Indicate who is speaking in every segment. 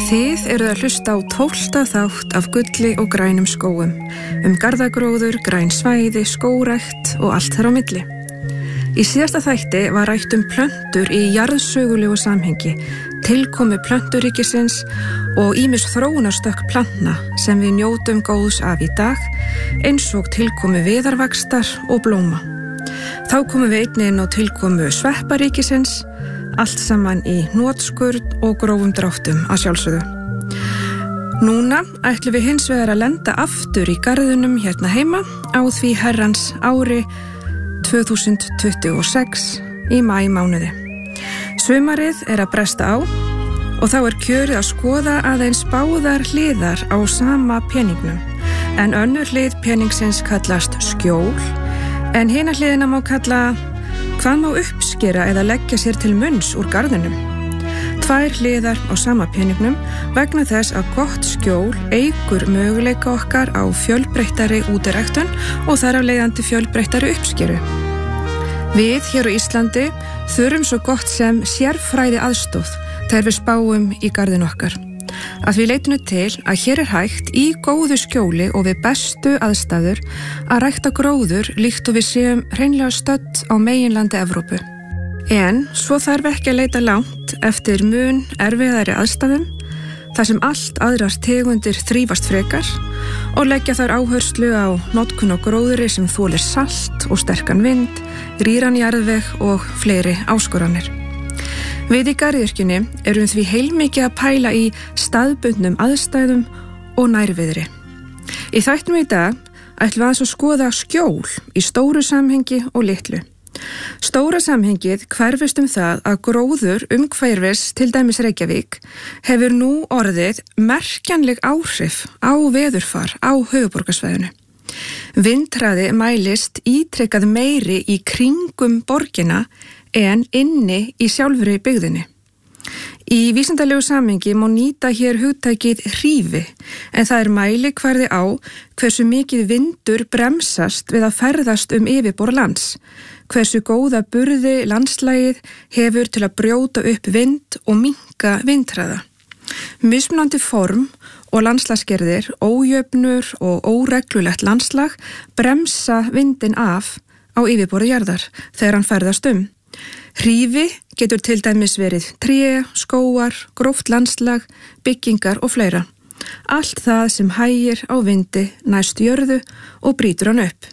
Speaker 1: Þið eruð að hlusta á 12. þátt af Gulli og grænum skógum, garðagróður, græn svæði, skógrækt og allt þar á milli. Í síðasta þætti var rætt plöntur í jarðsögulegu samhengi, tilkomu plönturíkisins og ýmis þróunarstökk plantna sem við njótum góðs af í dag, eins og tilkomu viðarvaxtar og blóma. Þá komum við einnig inn á tilkomu svepparíkisins, allt saman í hnotskurn og grófum dráttum að sjálfsögðu. Núna ætlum við hins vegar að lenda aftur í garðinum hérna heima á því herrans ári 2026 í maímánuði. Sumarið að bresta á og þá kjörið að skoða aðeins báðar hliðar á sama peningnum, en önnur hlið peningsins kallast skjól, en hina hliðina má kalla hvað má uppskera eða leggja sér til munns úr garðinum. Tvær hliðar á sama peningnum vegna þess að gott skjól eykur möguleika okkar á fjölbreyttari útiræktun og þar af leiðandi fjölbreyttari uppskeru. Við hér á Íslandi þurfum svo gott sem sérfræði aðstoð þegar við spáum í garðin okkar. Að við leitum til að hér hægt í góðu skjóli og við bestu aðstæður að rækta gróður líkt og við séum hreinlega stödd á meginlandi Evrópu. En svo þarf ekki að leita langt eftir mun erfiðari aðstæðum, þar sem allt aðrar tegundir þrífast frekar og leggja þar áherslu á notkun á gróðri sem þolir salt og sterkan vind, rýran jarðveg og fleiri áskoranir. Við í garðyrkjunni erum því heilmikið að pæla í staðbundnum aðstæðum og nærviðri. Í þættinum í dag ætlum við að skoða skjól í stóru samhengi og litlu. Stóra samhengið hverfist það að gróður umhverfis til dæmis Reykjavík hefur nú orðið merkjanleg áhrif á veðurfar á höfuðborgarsvæðinu. Vindhraði mælist ítrekkað meiri í kringum borgina en inni í sjálfri byggðinni. Í vísindalegu samhengi má nýta hér hugtakið hrífi, en það mælikvarði á hversu mikið vindur bremsast við að ferðast yfirborð lands, hversu góða burði landslagið hefur til að brjóta upp vind og minnka vindhraða. Mismunandi form og landslagsgerðir, ójöfnur og óreglulegt landslag bremsa vindin af á yfirborði jarðar þegar hann ferðast Hrífi getur til dæmis verið tré, skógar, gróft landslag, byggingar og fleira. Allt það sem hægir á vindi næst jörðu og brýtur hann upp.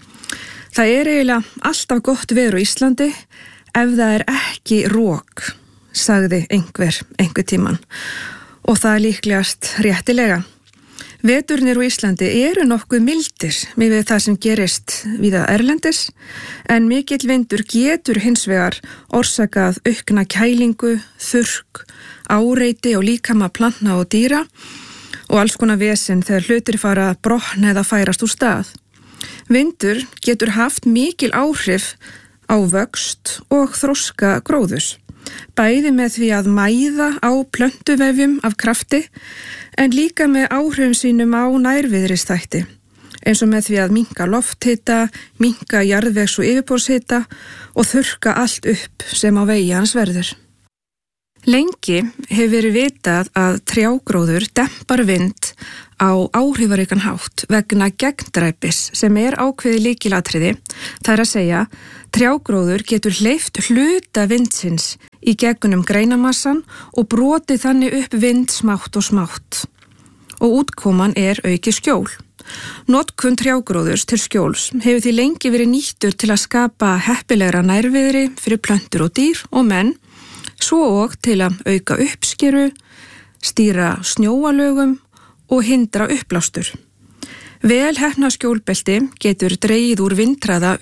Speaker 1: Það eiginlega alltaf gott veður á Íslandi ef það ekki rok, sagði einhver tíman. Og það líklegast réttilega. Veturnir á Íslandi eru nokkuð mildir við það sem gerist víða erlendis, en mikill vindur getur hins vegar orsakað aukna kælingu, þurrk, áreiti og líkama plantna og dýra og alls konar vesen þegar hlutir fara að brotna eða færast úr stað. Vindur getur haft mikil áhrif á vöxt og þroska gróðurs, bæði með því að mæða á plöntuvefjum af krafti, en líka með áhrifum sínum á nærviðrisþætti, eins og með því að minnka lofthita, minnka jarðvegs- og yfirborðshita og þurrka allt upp sem á vegi hans verður. Lengi hefur verið vitað að trjágróður dempar vind á áhrifaríkan hátt vegna gegndræpis sem ákveðið lykilatriði, það að segja, trjágróður getur hleypt hluta vindsins í gegnum greinamassan og brotið þannig upp vind smátt og smátt. Og útkoman aukið skjól. Notkun trjágróðurs til skjóls hefur því lengi verið nýttur til að skapa heppilegra nærviðri fyrir plöntur og dýr og menn, svo og til að auka uppskeru, stýra snjóalögum og hindra uppblástur. Vel heppnað skjólbelti getur dregið úr vindhraða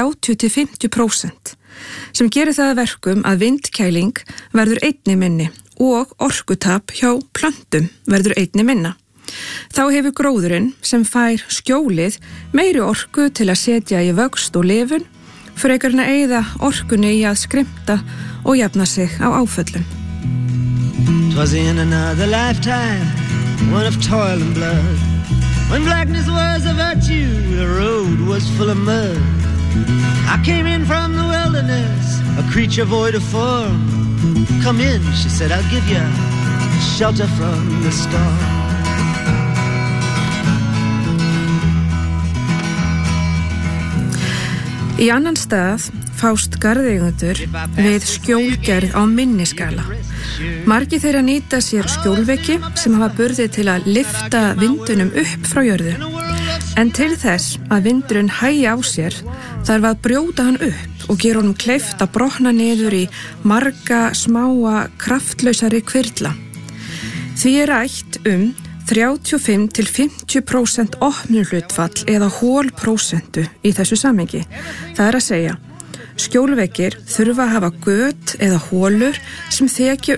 Speaker 1: 30–50%, sem gerir það að verkum að vindkæling verður einnig minni og orkutap hjá plöntum verður einnig minna. Þá hefur gróðurinn sem fær skjólið meiri orku til að setja í vöxt og lifun, frekar en að eyða orkunni í að skrimta og jafna sig á áföllum.
Speaker 2: 'Twas in another lifetime, one of toil and blood, when blackness was a virtue, the road was full of mud. I came in from the wilderness, a creature void of form. Come in, she said, I'll give you shelter from the storm.
Speaker 1: Í annan stað fást garðeigendur við skjólgerð á minniskala. Margir þeirra nýta sér skjólveggi sem hafa burði til að lyfta vindunum upp frá jörðu. En til þess að vindurinn hægi á sér þarf að brjóta hann upp og gera honum kleift að brotna niður í marga smáa kraftlausari hvirfla. Því er rætt 35–50% opnuhlutfall eða hólprósentu í þessu samhengi. Það er að segja, skjólveggir þurfa að hafa göt eða hólur sem þekja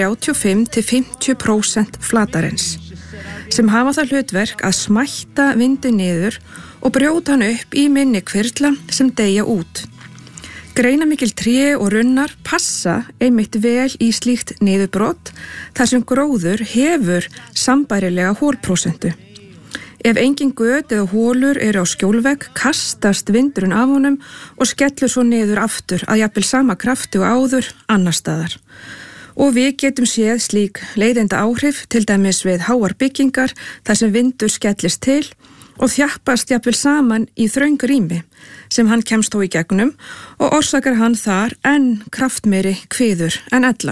Speaker 1: 35–50% flatarins, sem hafa það hlutverk að smætta vindi niður og brjóta hann upp í minni hvirfla sem deyja út. Greinamikil tré og runnar passa einmitt vel í slíkt niðurbrot þar sem gróður hefur sambærilega hólprósentu. Ef engin göt eða hólur eru á skjólvegg kastast vindurinn af honum og skellur svo niður aftur að jafnvel sama krafti og áður annar staðar. Og við getum séð slík leiðinda áhrif til dæmis við háar byggingar þar sem vindur skellist til og þjappast jafnvel saman í þröng rými sem hann kemst þó í gegnum og orsakar hann þar enn kraftmeiri kviður en ella.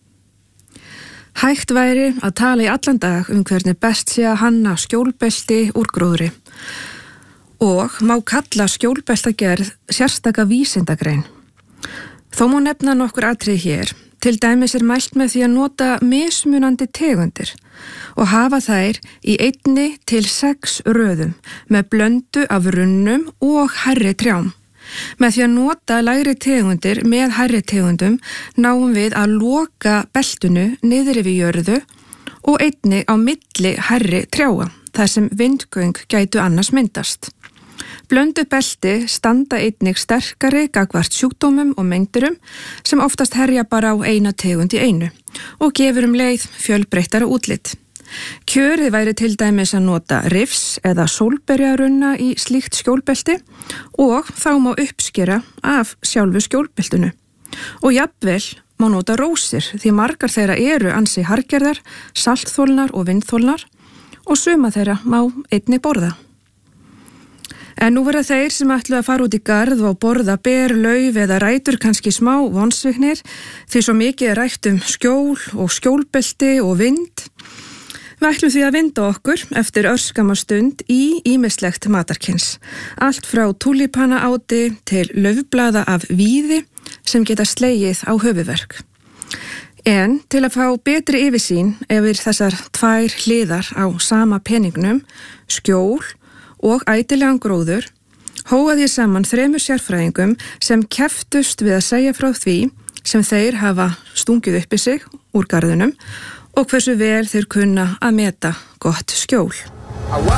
Speaker 1: Hægt væri að tala í allan dag hvernig best sé að hanna skjólbelti úr gróðri og má kalla skjólbeltagerð sérstaka vísindagrein. Þó má nefna nokkur atriði hér. Til dæmis er mælt með því að nota mismunandi tegundir og hafa þær í 1–6 röðum með blöndu af runnum og hærri trjám. Með því að nota lægri tegundir með hærri tegundum náum við að loka beltinu niður yfir jörðu og einnig á milli hærri trjáa, þar sem vindgöng gætu annars myndast. Blöndu belti standa einnig sterkari gagnvart sjúkdómum og meindurum sem oftast herja bara á eina tegund í einu og gefur leið fjölbreyttara útlit. Kjörið væri til dæmis að nota rifs eða sólberjarunna í slíkt skjólbelti og þá má uppskera af sjálfu skjólbeltinu. Og jafnvel má nota rósir því margar þeirra eru ansi harðgerðar, saltþolnar og vindþolnar og suma þeirra má einnig borða. En nú verða þeir sem ætlu að fara út í garð og borða ber, lauf eða rætur kannski smá vonsviknir því svo mikið er rætt skjól og skjólbelti og vind. Við ætlum því að vinda okkur eftir örskama stund í ýmislegt matarkyns. Allt frá túlípanaáti til laufblaða af víði sem geta slegið á höfuðverk. En til að fá betri yfirsýn yfir þessar tvær hliðar á sama peningnum, skjól og ætilegan gróður, hóaði ég saman 3 sérfræðingum sem keftust við að segja frá því sem þeir hafa stungið upp í sig úr garðinum og hversu vel þeir kunna að meta gott skjól.